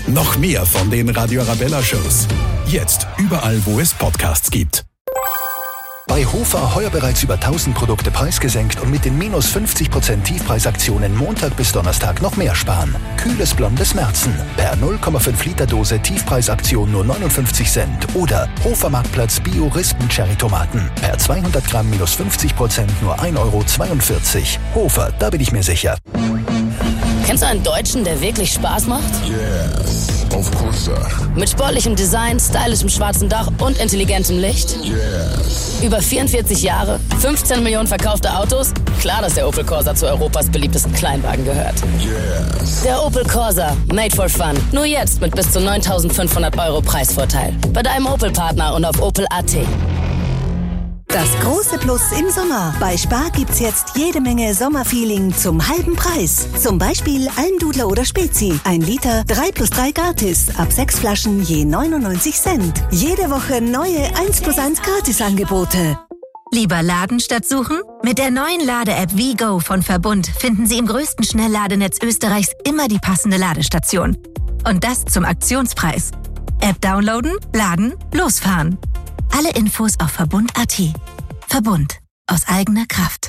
Noch mehr von den Radio Arabella Shows. Jetzt überall, wo es Podcasts gibt. Bei Hofer heuer bereits über 1000 Produkte preisgesenkt und mit den minus 50% Tiefpreisaktionen Montag bis Donnerstag noch mehr sparen. Kühles blondes Märzen per 0,5 Liter Dose Tiefpreisaktion nur 59 Cent. Oder Hofer Marktplatz Bio Rispen Cherry Tomaten per 200 Gramm minus 50% nur 1,42 Euro. Hofer, da bin ich mir sicher. Kennst du einen Deutschen, der wirklich Spaß macht? Yes, of course, sir. Mit sportlichem Design, stylischem schwarzen Dach und intelligentem Licht? Yes. Über 44 Jahre, 15 Millionen verkaufte Autos? Klar, dass der Opel Corsa zu Europas beliebtesten Kleinwagen gehört. Yes. Der Opel Corsa, made for fun. Nur jetzt mit bis zu 9.500 Euro Preisvorteil. Bei deinem Opel-Partner und auf opel.at. Das große Plus im Sommer. Bei Spar gibt's jetzt jede Menge Sommerfeeling zum halben Preis. Zum Beispiel Almdudler oder Spezi. 1 Liter, 3+3 gratis. Ab 6 Flaschen je 99 Cent. Jede Woche neue 1+1 Gratisangebote. Lieber laden statt suchen? Mit der neuen Lade-App WeGo von Verbund finden Sie im größten Schnellladenetz Österreichs immer die passende Ladestation. Und das zum Aktionspreis. App downloaden, laden, losfahren. Alle Infos auf Verbund.at. Verbund. Aus eigener Kraft.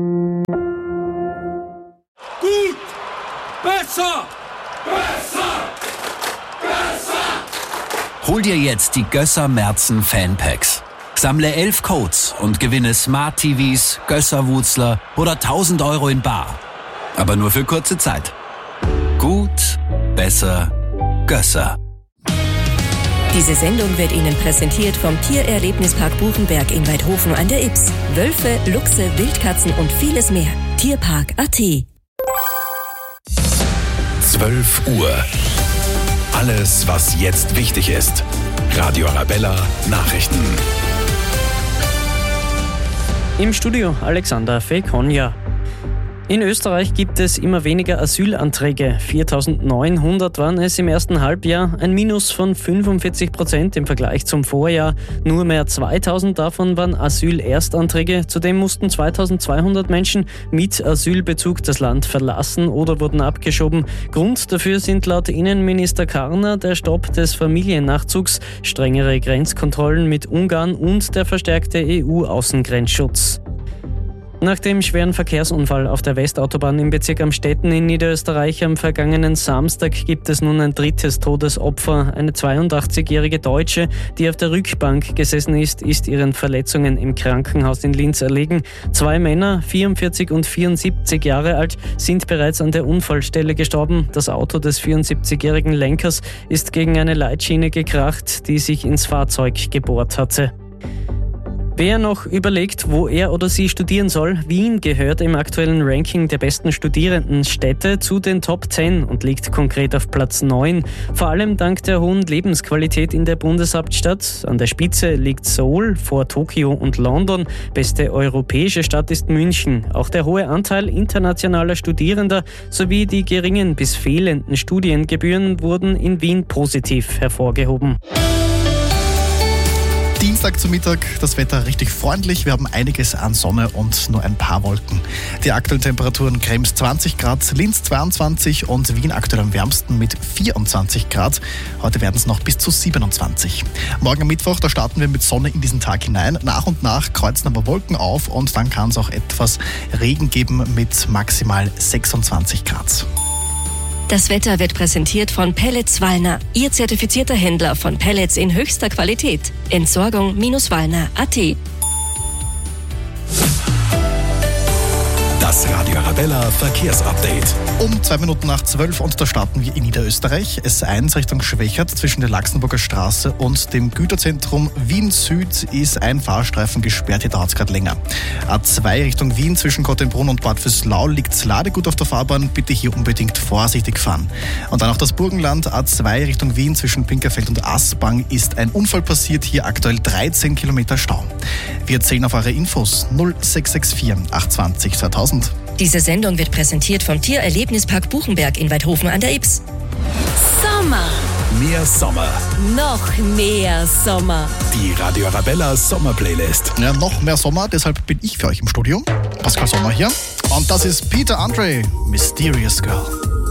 Gut! Besser! Besser! Besser! Hol dir jetzt die Gösser Märzen Fanpacks. Sammle 11 Codes und gewinne Smart TVs, Gösser-Wutzler oder 1.000 Euro in bar. Aber nur für kurze Zeit. Gut, besser, Gösser. Diese Sendung wird Ihnen präsentiert vom Tiererlebnispark Buchenberg in Weidhofen an der Ybbs. Wölfe, Luchse, Wildkatzen und vieles mehr. Tierpark.at. 12 Uhr. Alles, was jetzt wichtig ist. Radio Arabella Nachrichten. Im Studio Alexander Fekonja. In Österreich gibt es immer weniger Asylanträge. 4.900 waren es im ersten Halbjahr, ein Minus von 45% im Vergleich zum Vorjahr. Nur mehr 2.000 davon waren Asylerstanträge. Zudem mussten 2.200 Menschen mit Asylbezug das Land verlassen oder wurden abgeschoben. Grund dafür sind laut Innenminister Karner der Stopp des Familiennachzugs, strengere Grenzkontrollen mit Ungarn und der verstärkte EU-Außengrenzschutz. Nach dem schweren Verkehrsunfall auf der Westautobahn im Bezirk Amstetten in Niederösterreich am vergangenen Samstag gibt es nun ein drittes Todesopfer. Eine 82-jährige Deutsche, die auf der Rückbank gesessen ist ihren Verletzungen im Krankenhaus in Linz erlegen. 2 Männer, 44 und 74 Jahre alt, sind bereits an der Unfallstelle gestorben. Das Auto des 74-jährigen Lenkers ist gegen eine Leitschiene gekracht, die sich ins Fahrzeug gebohrt hatte. Wer noch überlegt, wo er oder sie studieren soll, Wien gehört im aktuellen Ranking der besten Studierendenstädte zu den Top 10 und liegt konkret auf Platz 9. Vor allem dank der hohen Lebensqualität in der Bundeshauptstadt. An der Spitze liegt Seoul vor Tokio und London. Beste europäische Stadt ist München. Auch der hohe Anteil internationaler Studierender sowie die geringen bis fehlenden Studiengebühren wurden in Wien positiv hervorgehoben. Dienstag zu Mittag, das Wetter richtig freundlich. Wir haben einiges an Sonne und nur ein paar Wolken. Die aktuellen Temperaturen: Krems 20 Grad, Linz 22 und Wien aktuell am wärmsten mit 24 Grad. Heute werden es noch bis zu 27. Morgen am Mittwoch, da starten wir mit Sonne in diesen Tag hinein. Nach und nach kreuzen aber Wolken auf und dann kann es auch etwas Regen geben mit maximal 26 Grad. Das Wetter wird präsentiert von Pellets Wallner, Ihr zertifizierter Händler von Pellets in höchster Qualität. Entsorgung-wallner.at. Das Radio Arabella Verkehrsupdate. Um 2 Minuten nach 12 und da starten wir in Niederösterreich. S1 Richtung Schwächert zwischen der Laxenburger Straße und dem Güterzentrum Wien Süd ist ein Fahrstreifen gesperrt. Hier dauert es gerade länger. A2 Richtung Wien zwischen Kottenbrunn und Bad Fürslau liegt Ladegut auf der Fahrbahn. Bitte hier unbedingt vorsichtig fahren. Und dann auch das Burgenland. A2 Richtung Wien zwischen Pinkerfeld und Aspang ist ein Unfall passiert. Hier aktuell 13 Kilometer Stau. Wir zählen auf eure Infos 0664 820 2000. Diese Sendung wird präsentiert vom Tiererlebnispark Buchenberg in Weidhofen an der Ybbs. Sommer. Mehr Sommer. Noch mehr Sommer. Die Radio Arabella Sommerplaylist. Ja, noch mehr Sommer, deshalb bin ich für euch im Studio. Pascal Sommer hier. Und das ist Peter Andre, Mysterious Girl.